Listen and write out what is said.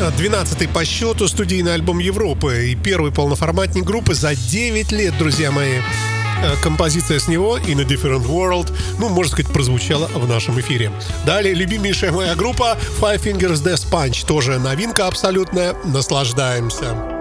12-й по счету студийный альбом Европы и первый полноформатник группы за 9 лет, друзья мои. Композиция с него «In a Different World», можно сказать, прозвучала в нашем эфире. Далее любимейшая моя группа Five Fingers Death Punch, тоже новинка абсолютная, наслаждаемся.